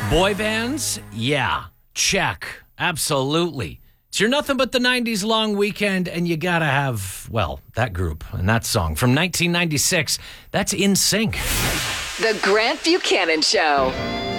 Boy bands? Yeah. Check. Absolutely. It's your nothing but the 90s long weekend, and you gotta have, well, that group and that song from 1996. That's In Sync. The Grant Buchanan Show.